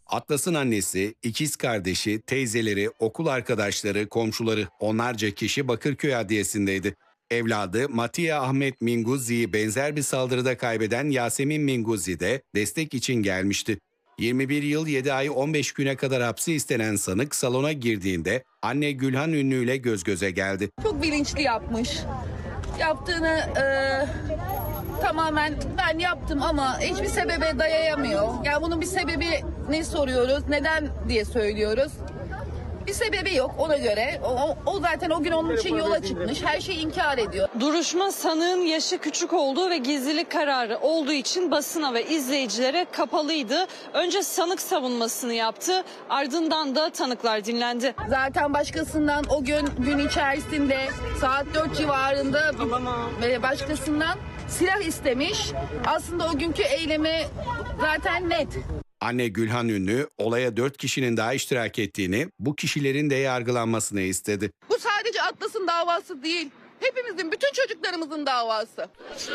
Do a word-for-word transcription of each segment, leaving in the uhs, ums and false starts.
Atlas'ın annesi, ikiz kardeşi, teyzeleri, okul arkadaşları, komşuları onlarca kişi Bakırköy Adliyesi'ndeydi. Evladı Matiye Ahmet Minguzi'yi benzer bir saldırıda kaybeden Yasemin Minguzi de destek için gelmişti. yirmi bir yıl yedi ay on beş güne kadar hapsi istenen sanık salona girdiğinde anne Gülhan Ünlü ile göz göze geldi. Çok bilinçli yapmış. Yaptığını e, tamamen ben yaptım ama hiçbir sebebe dayayamıyor. Yani bunun bir sebebi ne soruyoruz, neden diye söylüyoruz. Bir sebebi yok ona göre. O, o zaten o gün onun için yola çıkmış. Her şeyi inkar ediyor. Duruşma sanığın yaşı küçük olduğu ve gizlilik kararı olduğu için basına ve izleyicilere kapalıydı. Önce sanık savunmasını yaptı, ardından da tanıklar dinlendi. Zaten başkasından o gün gün içerisinde saat dört civarında ve başkasından silah istemiş. Aslında o günkü eylemi zaten net. Anne Gülhan Ünlü olaya dört kişinin daha iştirak ettiğini, bu kişilerin de yargılanmasını istedi. Bu sadece Atlas'ın davası değil. Hepimizin, bütün çocuklarımızın davası.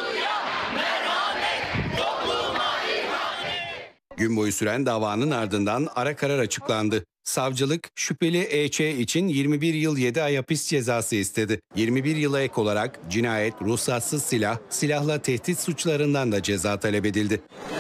Gün boyu süren davanın ardından ara karar açıklandı. Savcılık şüpheli E Ç için yirmi bir yıl yedi ay hapis cezası istedi. yirmi bir yıla ek olarak cinayet, ruhsatsız silah, silahla tehdit suçlarından da ceza talep edildi.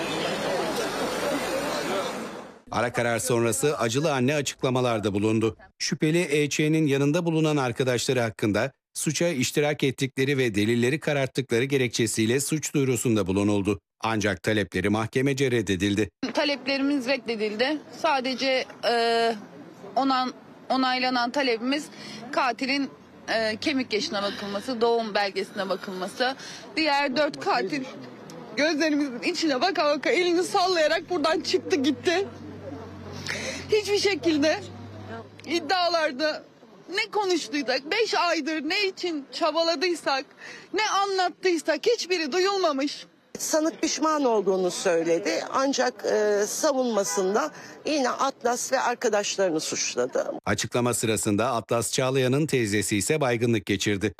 Ara karar sonrası acılı anne açıklamalarda bulundu. Şüpheli E Ç'nin yanında bulunan arkadaşları hakkında suça iştirak ettikleri ve delilleri kararttıkları gerekçesiyle suç duyurusunda bulunuldu. Ancak talepleri mahkemece reddedildi. Taleplerimiz reddedildi. Sadece e, onan, onaylanan talebimiz katilin e, kemik yaşına bakılması, doğum belgesine bakılması. Diğer dört katil gözlerimizin içine baka baka elini sallayarak buradan çıktı gitti. Hiçbir şekilde iddialarda ne konuştuysak, beş aydır ne için çabaladıysak, ne anlattıysak hiçbiri duyulmamış. Sanık pişman olduğunu söyledi ancak e, savunmasında yine Atlas ve arkadaşlarını suçladı. Açıklama sırasında Atlas Çağlayan'ın teyzesi ise baygınlık geçirdi.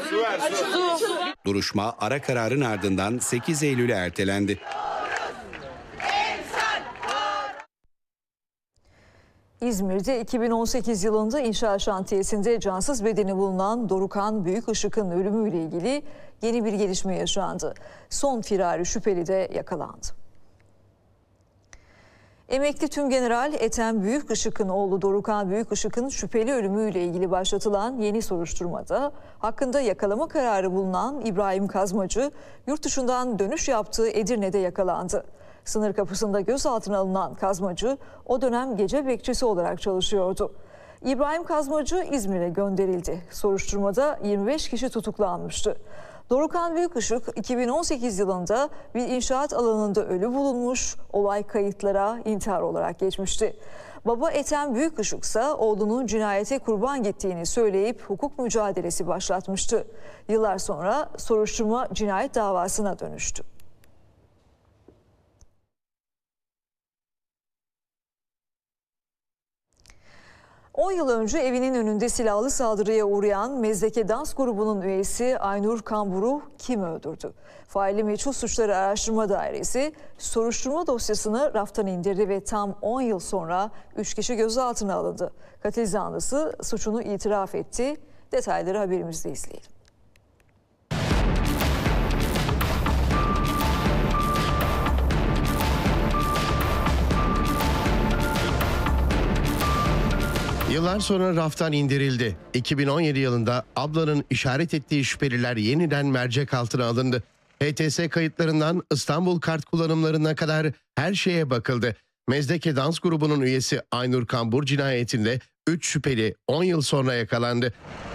Duruşma ara kararın ardından sekiz Eylül'e ertelendi. İzmir'de iki bin on sekiz yılında inşaat şantiyesinde cansız bedeni bulunan Dorukhan Büyükışık'ın ölümüyle ilgili yeni bir gelişme yaşandı. Son firari şüpheli de yakalandı. Emekli Tümgeneral Ethem Büyükışık'ın oğlu Dorukhan Büyükışık'ın şüpheli ölümüyle ilgili başlatılan yeni soruşturmada hakkında yakalama kararı bulunan İbrahim Kazmacı yurt dışından dönüş yaptığı Edirne'de yakalandı. Sınır kapısında gözaltına alınan Kazmacı o dönem gece bekçisi olarak çalışıyordu. İbrahim Kazmacı İzmir'e gönderildi. Soruşturmada yirmi beş kişi tutuklanmıştı. Dorukhan Büyükışık iki bin on sekiz yılında bir inşaat alanında ölü bulunmuş, olay kayıtlara intihar olarak geçmişti. Baba Ethem Büyükışık ise oğlunun cinayete kurban gittiğini söyleyip hukuk mücadelesi başlatmıştı. Yıllar sonra soruşturma cinayet davasına dönüştü. on yıl önce evinin önünde silahlı saldırıya uğrayan Mezdeke Dans grubunun üyesi Aynur Kambur'u kim öldürdü? Faili Meçhul Suçları Araştırma Dairesi soruşturma dosyasını raftan indirdi ve tam on yıl sonra üç kişi gözaltına alındı. Katil zanlısı suçunu itiraf etti. Detayları haberimizde izleyelim. Yıllar sonra raftan indirildi. iki bin on yedi yılında ablanın işaret ettiği şüpheliler yeniden mercek altına alındı. H T S kayıtlarından İstanbul kart kullanımlarına kadar her şeye bakıldı. Mezdeke Dans grubunun üyesi Aynur Kambur cinayetinde üç şüpheli on yıl sonra yakalandı.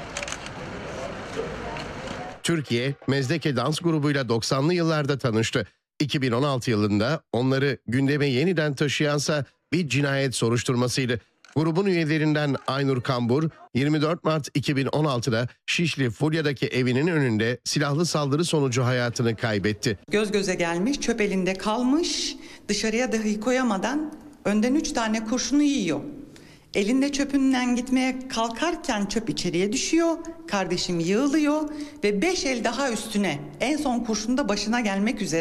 Türkiye, Mezdeke Dans grubuyla doksanlı yıllarda tanıştı. iki bin on altı yılında onları gündeme yeniden taşıyansa bir cinayet soruşturmasıydı. Grubun üyelerinden Aynur Kambur, yirmi dört Mart iki bin on altıda Şişli Fulya'daki evinin önünde silahlı saldırı sonucu hayatını kaybetti. Göz göze gelmiş, çöp elinde kalmış, dışarıya dahi koyamadan önden üç tane kurşunu yiyor. Elinde çöpünden gitmeye kalkarken çöp içeriye düşüyor, kardeşim yığılıyor ve beş el daha üstüne en son kurşun da başına gelmek üzere.